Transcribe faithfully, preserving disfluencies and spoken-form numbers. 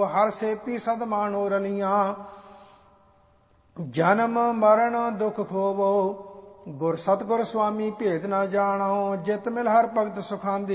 हर CP सदमानो रलियां। जन्म मरण दुख खोवो गुर सतगुर स्वामी भेद न जानो। जित मिल हर भगत सुखांदी